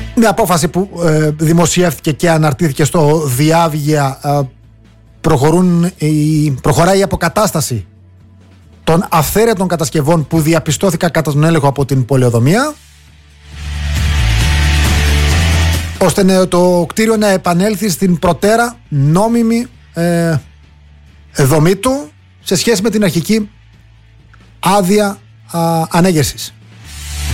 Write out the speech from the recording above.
Μια απόφαση που δημοσιεύτηκε και αναρτήθηκε στο Διάβγεια. Προχωράει η αποκατάσταση των αυθαίρετων κατασκευών που διαπιστώθηκαν κατά τον έλεγχο από την πολεοδομία, ώστε το κτίριο να επανέλθει στην προτέρα νόμιμη δομή του σε σχέση με την αρχική άδεια ανέγερσης.